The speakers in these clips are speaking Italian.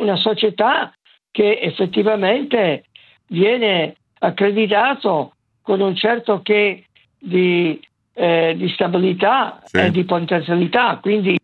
una società che effettivamente viene accreditato con un certo che di stabilità e di potenzialità, quindi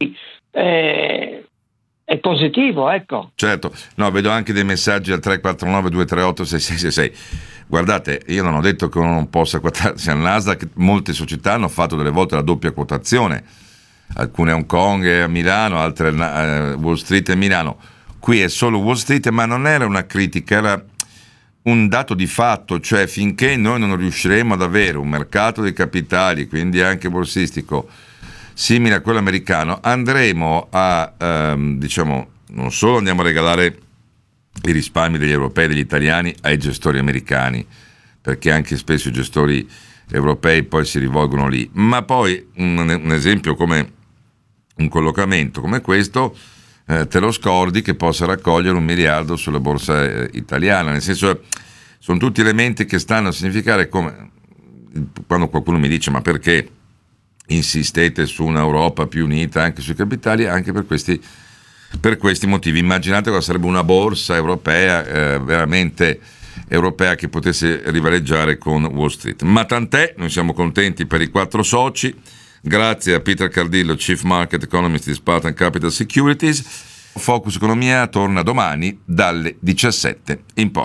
è positivo, ecco. Certo, no, vedo anche dei messaggi al 349-238-6666. Guardate, io non ho detto che uno non possa quotarsi al Nasdaq, molte società hanno fatto delle volte la doppia quotazione, alcune a Hong Kong e a Milano, altre a Wall Street e Milano. Qui è solo Wall Street, ma non era una critica, era un dato di fatto, cioè finché noi non riusciremo ad avere un mercato dei capitali, quindi anche borsistico, simile a quello americano, andremo a, diciamo, non solo andiamo a regalare i risparmi degli europei e degli italiani ai gestori americani, perché anche spesso i gestori europei poi si rivolgono lì, ma poi un esempio come un collocamento come questo, te lo scordi che possa raccogliere 1 miliardo sulla borsa italiana, nel senso sono tutti elementi che stanno a significare come, quando qualcuno mi dice ma perché insistete su un'Europa più unita anche sui capitali, anche per questi motivi. Immaginate cosa sarebbe una borsa europea, veramente europea, che potesse rivaleggiare con Wall Street. Ma tant'è, noi siamo contenti per i 4 soci. Grazie a Peter Cardillo, Chief Market Economist di Spartan Capital Securities. Focus Economia torna domani dalle 17 in poi.